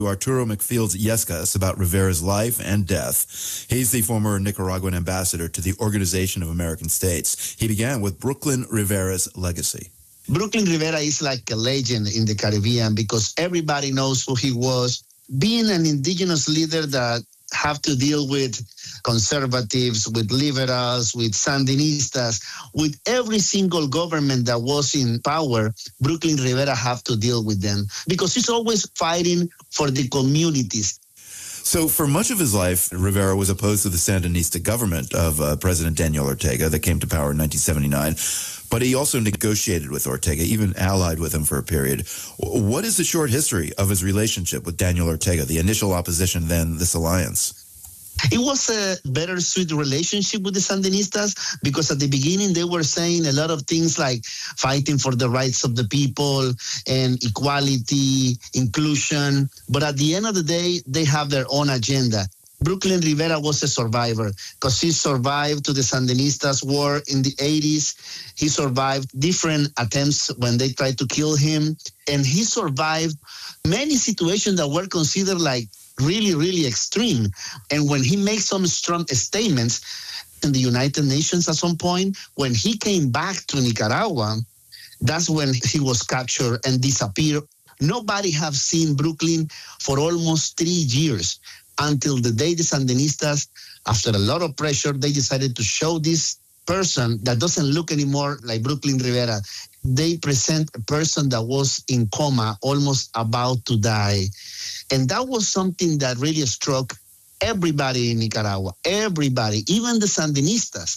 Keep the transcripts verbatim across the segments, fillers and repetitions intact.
Arturo McField's Yescas about Rivera's life and death. He's the former Nicaraguan ambassador to the Organization of American States. He began with Brooklyn Rivera's legacy. Brooklyn Rivera is like a legend in the Caribbean because everybody knows who he was. Being an indigenous leader that have to deal with conservatives, with liberals, with Sandinistas, with every single government that was in power, Brooklyn Rivera have to deal with them because he's always fighting for the communities. So for much of his life, Rivera was opposed to the Sandinista government of uh, President Daniel Ortega that came to power in nineteen seventy-nine. But he also negotiated with Ortega, even allied with him for a period. What is the short history of his relationship with Daniel Ortega, the initial opposition, then this alliance? It was a bittersweet relationship with the Sandinistas because at the beginning they were saying a lot of things like fighting for the rights of the people and equality, inclusion. But at the end of the day, they have their own agenda. Brooklyn Rivera was a survivor because he survived to the Sandinistas war in the eighties. He survived different attempts when they tried to kill him. And he survived many situations that were considered like really, really extreme. And when he made some strong statements in the United Nations at some point, when he came back to Nicaragua, that's when he was captured and disappeared. Nobody have seen Brooklyn for almost three years. Until the day the Sandinistas, after a lot of pressure, they decided to show this person that doesn't look anymore like Brooklyn Rivera. They present a person that was in coma, almost about to die. And that was something that really struck everybody in Nicaragua, everybody, even the Sandinistas.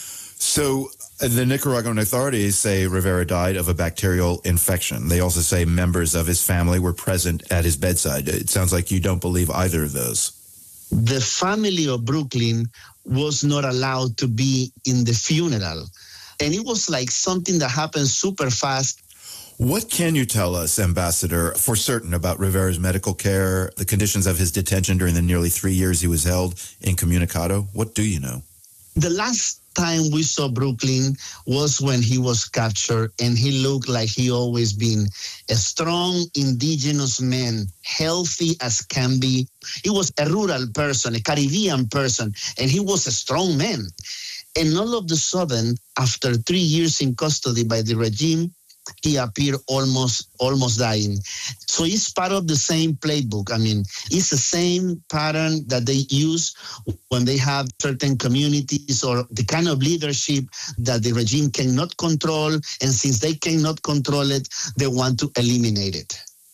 So the Nicaraguan authorities say Rivera died of a bacterial infection. They also say members of his family were present at his bedside. It sounds like you don't believe either of those. The family of Brooklyn was not allowed to be in the funeral. And it was like something that happened super fast. What can you tell us, Ambassador, for certain about Rivera's medical care, the conditions of his detention during the nearly three years he was held incommunicado? What do you know? The last time we saw Brooklyn was when he was captured, and he looked like he always been a strong indigenous man, healthy as can be. He was a rural person, a Caribbean person, and he was a strong man. And all of a sudden, after three years in custody by the regime, he appeared almost almost dying. So it's part of the same playbook. I mean, it's the same pattern that they use when they have certain communities or the kind of leadership that the regime cannot control. And since they cannot control it, they want to eliminate it.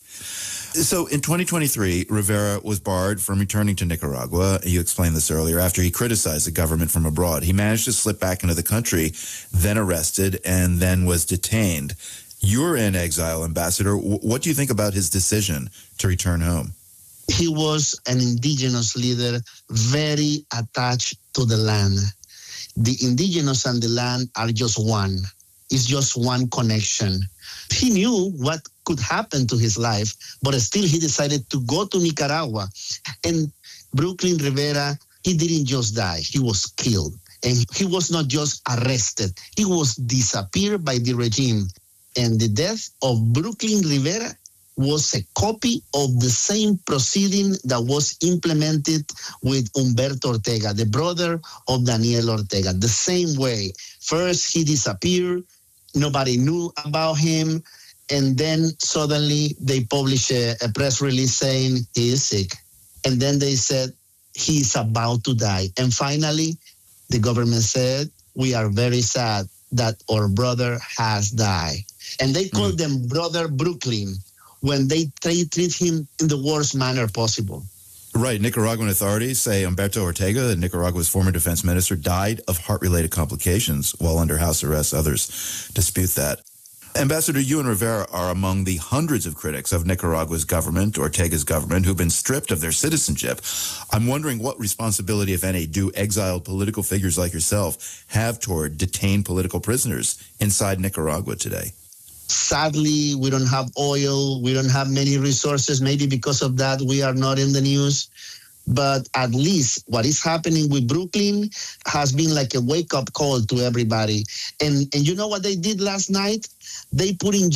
So in twenty twenty-three, Rivera was barred from returning to Nicaragua. You explained this earlier. After he criticized the government from abroad, he managed to slip back into the country, then arrested, and then was detained. You're in exile, Ambassador. What do you think about his decision to return home? He was an indigenous leader, very attached to the land. The indigenous and the land are just one. It's just one connection. He knew what could happen to his life, but still he decided to go to Nicaragua. And Brooklyn Rivera, he didn't just die, he was killed. And he was not just arrested, he was disappeared by the regime. And the death of Brooklyn Rivera was a copy of the same proceeding that was implemented with Humberto Ortega, the brother of Daniel Ortega. The same way. First, he disappeared. Nobody knew about him. And then suddenly they published a, a press release saying he is sick. And then they said he's about to die. And finally, the government said, we are very sad that our brother has died. And they called mm. them Brother Brooklyn when they treat him in the worst manner possible. Right. Nicaraguan authorities say Humberto Ortega, Nicaragua's former defense minister, died of heart-related complications while under house arrest. Others dispute that. Ambassador, you and Rivera are among the hundreds of critics of Nicaragua's government, Ortega's government, who've been stripped of their citizenship. I'm wondering what responsibility, if any, do exiled political figures like yourself have toward detained political prisoners inside Nicaragua today? Sadly, we don't have oil. We don't have many resources. Maybe because of that, we are not in the news. But at least what is happening with Brooklyn has been like a wake-up call to everybody. And, and you know what they did last night? They put in jail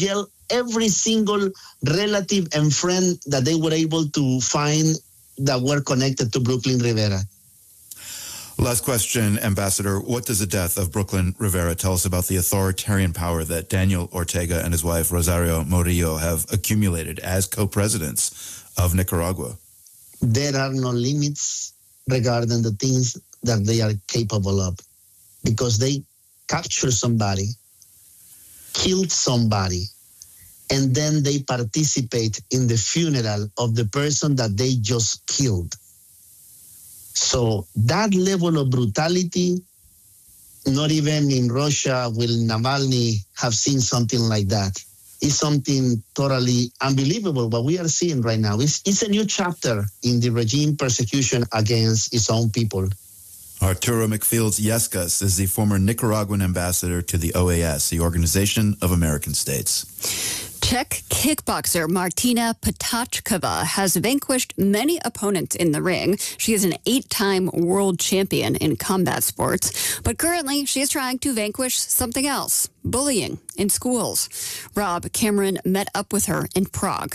every single relative and friend that they were able to find that were connected to Brooklyn Rivera. Last question, Ambassador. What does the death of Brooklyn Rivera tell us about the authoritarian power that Daniel Ortega and his wife, Rosario Murillo, have accumulated as co-presidents of Nicaragua? There are no limits regarding the things that they are capable of, because they capture somebody, killed somebody, and then they participate in the funeral of the person that they just killed. So that level of brutality, not even in Russia will Navalny have seen something like that. It's something totally unbelievable what we are seeing right now. It's, it's a new chapter in the regime persecution against its own people. Arturo McFields Yescas is the former Nicaraguan ambassador to the O A S, the Organization of American States. Czech kickboxer Martina Potapčková has vanquished many opponents in the ring. She is an eight-time world champion in combat sports, but currently she is trying to vanquish something else, bullying in schools. Rob Cameron met up with her in Prague.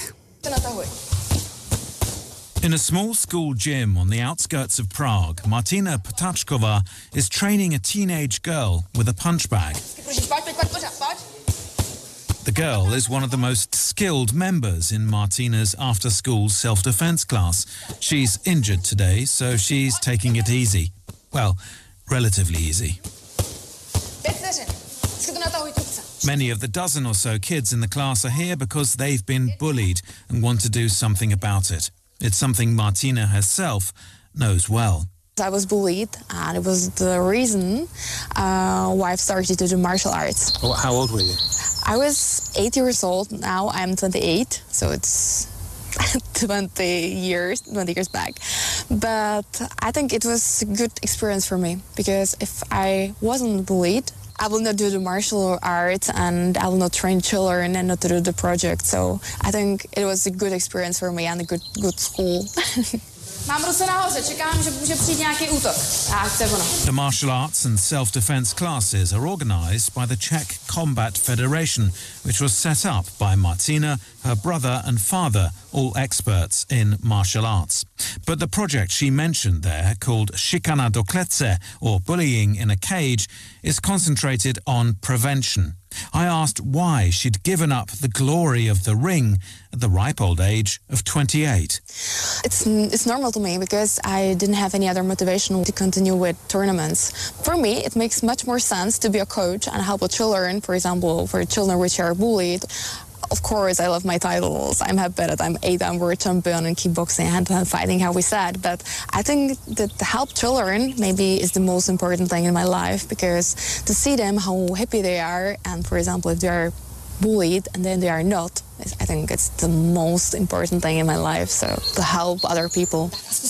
In a small school gym on the outskirts of Prague, Martina Potapčková is training a teenage girl with a punch bag. The girl is one of the most skilled members in Martina's after-school self-defense class. She's injured today, so she's taking it easy. Well, relatively easy. Many of the dozen or so kids in the class are here because they've been bullied and want to do something about it. It's something Martina herself knows well. I was bullied, and it was the reason uh, why I've started to do martial arts. How old were you? I was eight years old. Now I'm twenty-eight, so it's twenty years, twenty years back. But I think it was a good experience for me, because if I wasn't bullied, I will not do the martial arts and I will not train children and not do the project. So I think it was a good experience for me and a good, good school. The martial arts and self-defense classes are organized by the Czech Combat Federation, which was set up by Martina, her brother and father, all experts in martial arts. But the project she mentioned there, called Šikana do klece, or bullying in a cage, is concentrated on prevention. I asked why she'd given up the glory of the ring at the ripe old age of twenty-eight. It's, it's normal to me because I didn't have any other motivation to continue with tournaments. For me, it makes much more sense to be a coach and help with children, for example, for children which are bullied. Of course, I love my titles. I'm happy that I'm eight-time world champion in kickboxing and fighting, how we said. But I think that to help children maybe is the most important thing in my life, because to see them, how happy they are, and for example, if they are bullied and then they are not, I think it's the most important thing in my life. So to help other people.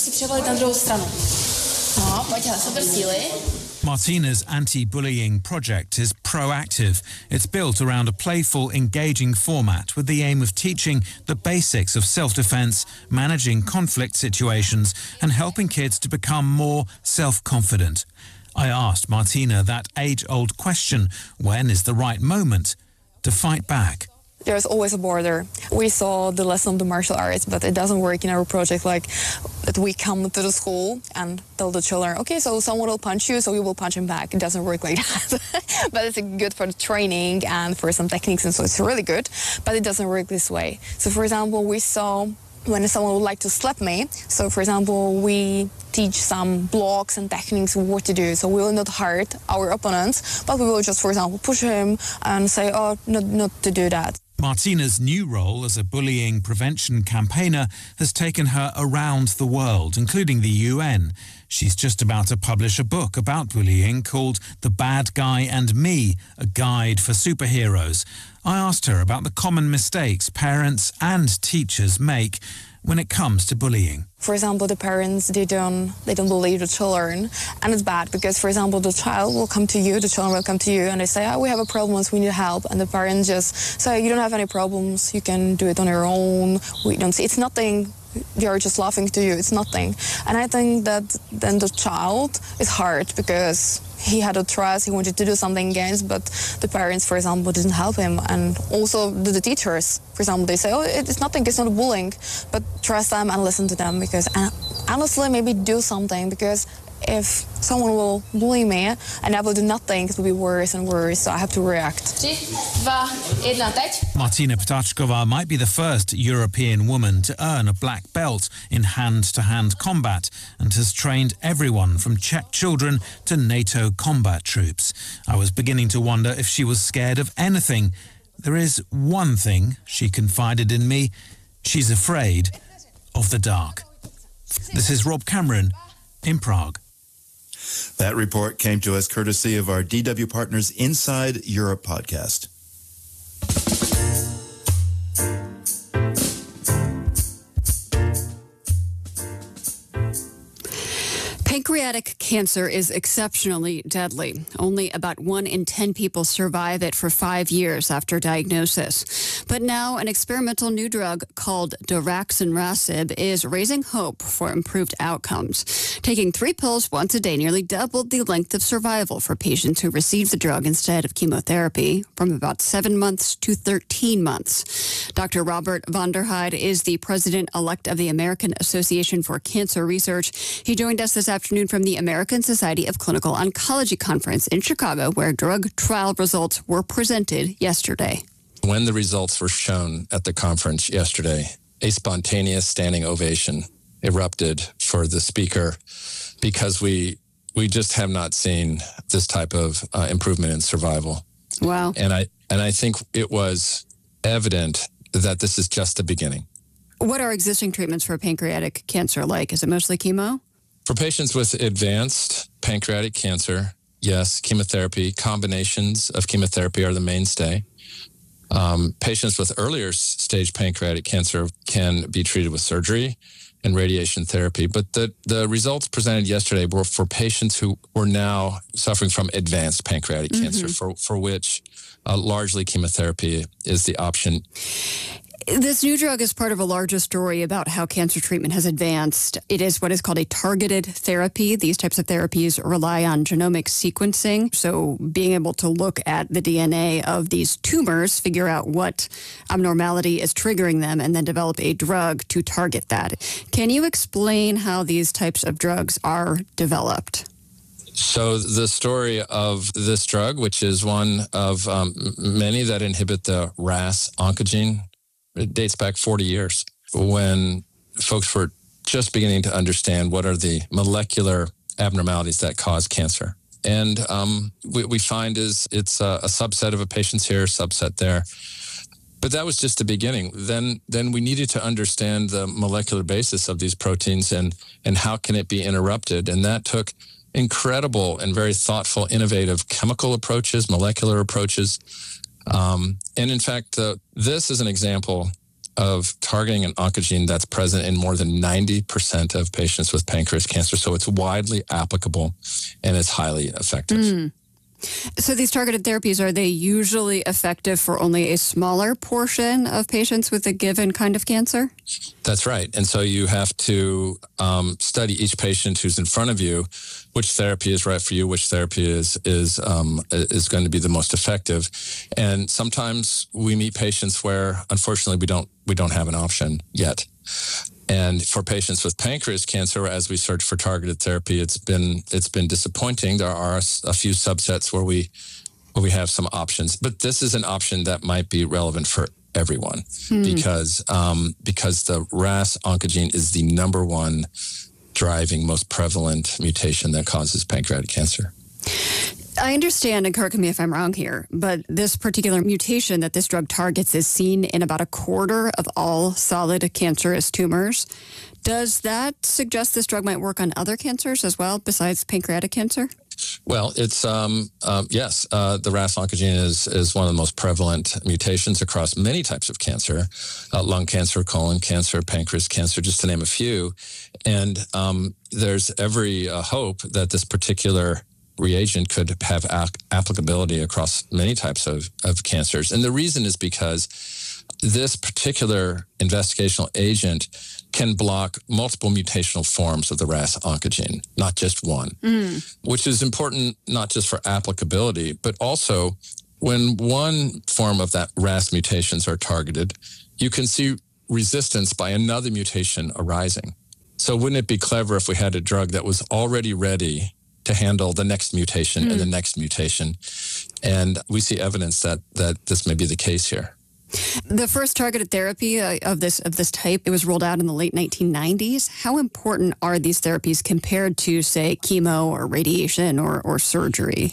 Martina's anti-bullying project is proactive. It's built around a playful, engaging format with the aim of teaching the basics of self-defense, managing conflict situations, and helping kids to become more self-confident. I asked Martina that age-old question, when is the right moment to fight back? There's always a border. We saw the lesson of the martial arts, but it doesn't work in our project like that we come to the school and tell the children, okay, so someone will punch you, so you will punch him back. It doesn't work like that. But it's good for the training and for some techniques, and so it's really good, but it doesn't work this way. So for example, we saw when someone would like to slap me, so for example, we teach some blocks and techniques of what to do. So we will not hurt our opponents, but we will just, for example, push him and say, oh, not, not to do that. Martina's new role as a bullying prevention campaigner has taken her around the world, including the U N. She's just about to publish a book about bullying called The Bad Guy and Me, a guide for superheroes. I asked her about the common mistakes parents and teachers make when it comes to bullying. For example, the parents, they don't, they don't believe the children, and it's bad because, for example, the child will come to you, the children will come to you, and they say, oh, we have a problem, we need help, and the parents just say, you don't have any problems, you can do it on your own, we don't see, it's nothing they're just laughing to you. It's nothing. And I think that then the child is hard because he had a trust, he wanted to do something against, but the parents, for example, didn't help him. And also the, the teachers, for example, they say, oh, it's nothing, it's not bullying, but trust them and listen to them, because and honestly, maybe do something, because if someone will bully me and I will do nothing, it will be worse and worse, so I have to react. Martina Potachkova might be the first European woman to earn a black belt in hand-to-hand combat and has trained everyone from Czech children to NATO combat troops. I was beginning to wonder if she was scared of anything. There is one thing, she confided in me, she's afraid of the dark. This is Rob Cameron in Prague. That report came to us courtesy of our D W Partners Inside Europe podcast. Pancreatic cancer is exceptionally deadly. Only about one in ten people survive it for five years after diagnosis. But now an experimental new drug called daraxonrasib is raising hope for improved outcomes. Taking three pills once a day nearly doubled the length of survival for patients who received the drug instead of chemotherapy, from about seven months to thirteen months. Doctor Robert van der Heide is the president-elect of the American Association for Cancer Research. He joined us this afternoon from the American Society of Clinical Oncology Conference in Chicago, where drug trial results were presented yesterday. When the results were shown at the conference yesterday, a spontaneous standing ovation erupted for the speaker, because we we just have not seen this type of uh, improvement in survival. Wow. And I and I think it was evident that this is just the beginning. What are existing treatments for pancreatic cancer like? Is it mostly chemo? For patients with advanced pancreatic cancer, yes, chemotherapy, combinations of chemotherapy are the mainstay. Um, patients with earlier stage pancreatic cancer can be treated with surgery and radiation therapy. But the, the results presented yesterday were for patients who were now suffering from advanced pancreatic mm-hmm. cancer, for, for which uh, largely chemotherapy is the option. This new drug is part of a larger story about how cancer treatment has advanced. It is what is called a targeted therapy. These types of therapies rely on genomic sequencing. So being able to look at the D N A of these tumors, figure out what abnormality is triggering them, and then develop a drug to target that. Can you explain how these types of drugs are developed? So the story of this drug, which is one of um, many that inhibit the R A S oncogene, it dates back forty years, when folks were just beginning to understand what are the molecular abnormalities that cause cancer. And um, what we find is it's a, a subset of a patient's here, subset there. But that was just the beginning. Then then we needed to understand the molecular basis of these proteins and, and how can it be interrupted. And that took incredible and very thoughtful, innovative chemical approaches, molecular approaches. Um, and in fact, uh, this is an example of targeting an oncogene that's present in more than ninety percent of patients with pancreas cancer. So it's widely applicable and it's highly effective. Mm. So these targeted therapies, are they usually effective for only a smaller portion of patients with a given kind of cancer? That's right. And so you have to um, study each patient who's in front of you, which therapy is right for you, which therapy is is um, is going to be the most effective. And sometimes we meet patients where, unfortunately, we don't we don't have an option yet. And for patients with pancreas cancer, as we search for targeted therapy, it's been it's been disappointing. There are a few subsets where we where we have some options, but this is an option that might be relevant for everyone hmm. because um, because the R A S oncogene is the number one driving, most prevalent mutation that causes pancreatic cancer. I understand, and correct me if I'm wrong here, but this particular mutation that this drug targets is seen in about a quarter of all solid cancerous tumors. Does that suggest this drug might work on other cancers as well, besides pancreatic cancer? Well, it's, um, um, yes, uh, the R A S oncogene is, is one of the most prevalent mutations across many types of cancer, uh, lung cancer, colon cancer, pancreas cancer, just to name a few. And um, there's every uh, hope that this particular reagent could have ap- applicability across many types of, of cancers. And the reason is because this particular investigational agent can block multiple mutational forms of the R A S oncogene, not just one, mm. which is important not just for applicability, but also when one form of that R A S mutations are targeted, you can see resistance by another mutation arising. So wouldn't it be clever if we had a drug that was already ready to handle the next mutation mm. and the next mutation? And we see evidence that that this may be the case here. The first targeted therapy uh, of this of this type, it was rolled out in the late nineteen nineties. How important are these therapies compared to, say, chemo or radiation or, or surgery?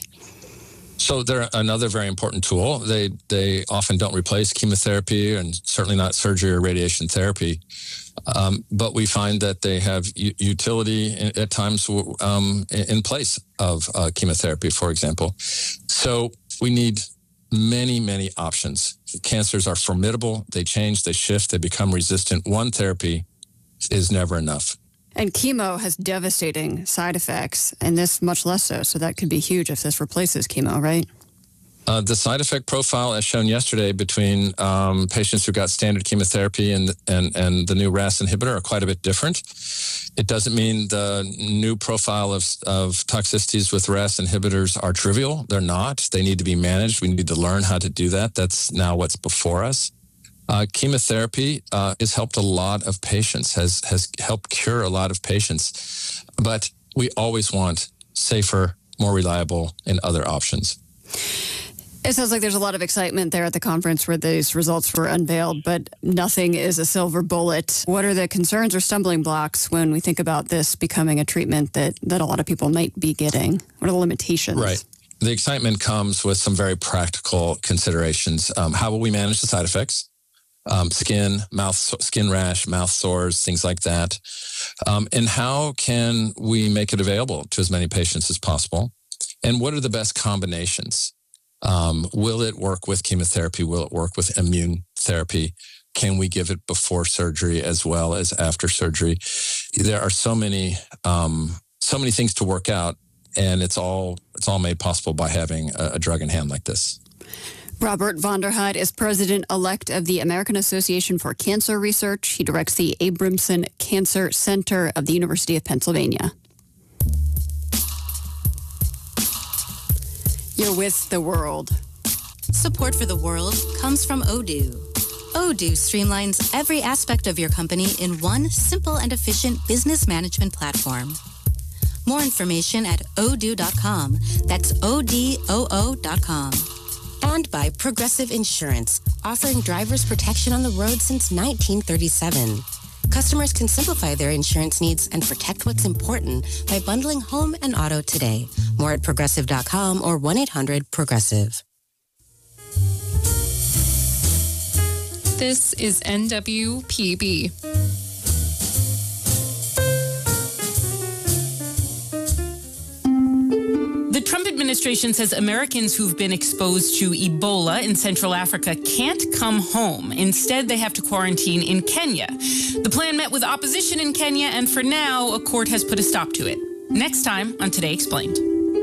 So they're another very important tool. They they often don't replace chemotherapy and certainly not surgery or radiation therapy. Um, but we find that they have u- utility in, at times um, in place of uh, chemotherapy, for example. So we need many, many options. Cancers are formidable. They change, they shift, they become resistant. One therapy is never enough. And chemo has devastating side effects, and this much less so. So that could be huge if this replaces chemo, right? Uh, the side effect profile, as shown yesterday, between um, patients who got standard chemotherapy and, and, and the new R A S inhibitor are quite a bit different. It doesn't mean the new profile of, of toxicities with R A S inhibitors are trivial. They're not. They need to be managed. We need to learn how to do that. That's now what's before us. Uh, chemotherapy uh, has helped a lot of patients, has, has helped cure a lot of patients. But we always want safer, more reliable, and other options. It sounds like there's a lot of excitement there at the conference where these results were unveiled, but nothing is a silver bullet. What are the concerns or stumbling blocks when we think about this becoming a treatment that, that a lot of people might be getting? What are the limitations? Right. The excitement comes with some very practical considerations. Um, how will we manage the side effects? Um, skin, mouth, skin rash, mouth sores, things like that. Um, and how can we make it available to as many patients as possible? And what are the best combinations? Um, will it work with chemotherapy? Will it work with immune therapy? Can we give it before surgery as well as after surgery? There are so many, um, so many things to work out, and it's all it's all made possible by having a, a drug in hand like this. Robert von der Heide is president-elect of the American Association for Cancer Research. He directs the Abramson Cancer Center of the University of Pennsylvania. You're with The World. Support for The World comes from Odoo. Odoo streamlines every aspect of your company in one simple and efficient business management platform. More information at odoo dot com. That's O D O O dot com. And by Progressive Insurance, offering drivers protection on the road since nineteen thirty-seven. Customers can simplify their insurance needs and protect what's important by bundling home and auto today. More at progressive dot com or one eight hundred progressive. This is N W P B. The Trump administration says Americans who've been exposed to Ebola in Central Africa can't come home. Instead, they have to quarantine in Kenya. The plan met with opposition in Kenya, and for now, a court has put a stop to it. Next time on Today Explained.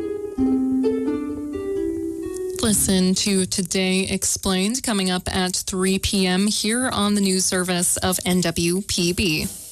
Listen to Today Explained coming up at three p.m. here on the news service of N W P B.